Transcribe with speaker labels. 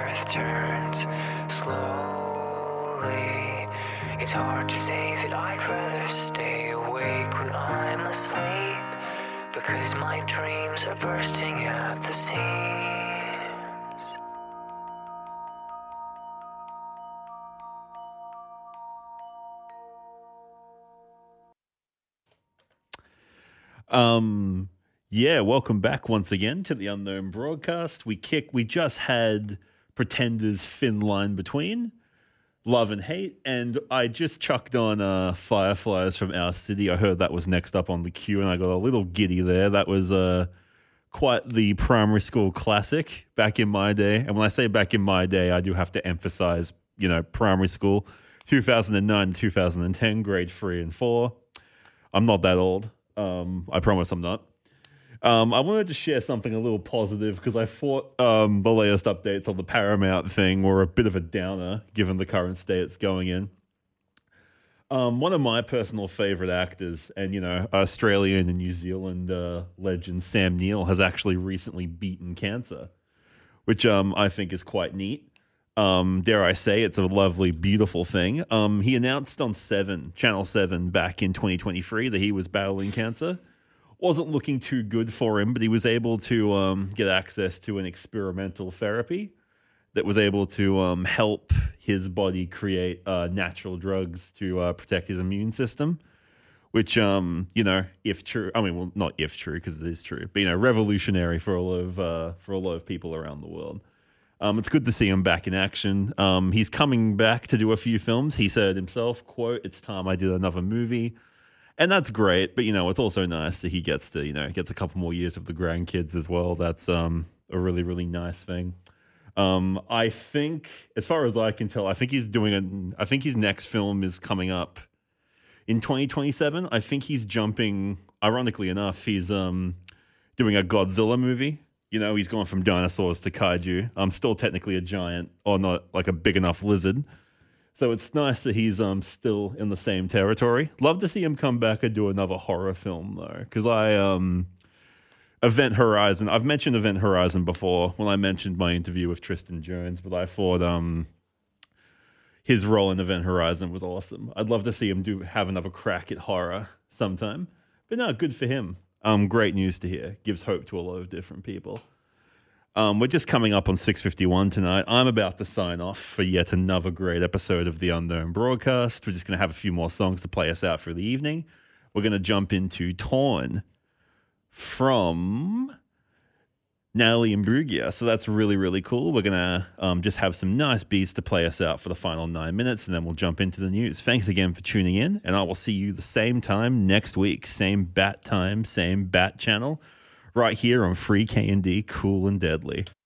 Speaker 1: earth turns slowly. It's hard to say that I'd rather stay awake when I'm asleep, because my dreams are bursting at the seams.
Speaker 2: Yeah, welcome back once again to the Unknown Broadcast. We just had Pretenders' Thin Line Between, Love and Hate, and I just chucked on Fireflies from Our City. I heard that was next up on the queue, and I got a little giddy there. That was quite the primary school classic back in my day. And when I say back in my day, I do have to emphasize, primary school, 2009 to 2010, grade 3 and 4. I'm not that old. I promise I'm not. I wanted to share something a little positive because I thought the latest updates on the Paramount thing were a bit of a downer given the current state it's going in. One of my personal favorite actors and, Australian and New Zealand legend Sam Neill has actually recently beaten cancer, which I think is quite neat. Dare I say, it's a lovely, beautiful thing. He announced on Channel 7 back in 2023 that he was battling cancer. Wasn't looking too good for him, but he was able to get access to an experimental therapy that was able to help his body create natural drugs to protect his immune system, which, if true, not if true, because it is true, but, revolutionary for a lot of people around the world. It's good to see him back in action. He's coming back to do a few films. He said himself, quote, "It's time I did another movie." And that's great, but, it's also nice that he gets to, gets a couple more years of the grandkids as well. That's a really, really nice thing. I think, as far as I can tell, I think his next film is coming up in 2027. I think he's jumping, ironically enough, he's doing a Godzilla movie. He's gone from dinosaurs to kaiju. I'm still technically a giant, or not like a big enough lizard. So it's nice that he's still in the same territory. Love to see him come back and do another horror film, though. Because Event Horizon, I've mentioned Event Horizon before when I mentioned my interview with Tristan Jones, but I thought his role in Event Horizon was awesome. I'd love to see him have another crack at horror sometime. But no, good for him. Great news to hear. Gives hope to a lot of different people. We're just coming up on 6:51 tonight. I'm about to sign off for yet another great episode of The Unknown Broadcast. We're just going to have a few more songs to play us out for the evening. We're going to jump into Torn from Natalie Imbruglia. So that's really, really cool. We're going to just have some nice beats to play us out for the final 9 minutes, and then we'll jump into the news. Thanks again for tuning in, and I will see you the same time next week. Same bat time, same bat channel, right here on Free K&D, Cool and Deadly.